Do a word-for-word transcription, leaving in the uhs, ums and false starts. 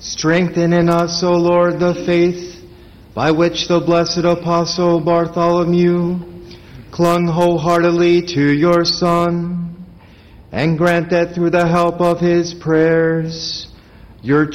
Strengthen in us, O Lord, the faith by which the blessed Apostle Bartholomew clung wholeheartedly to your Son, and grant that through the help of his prayers, your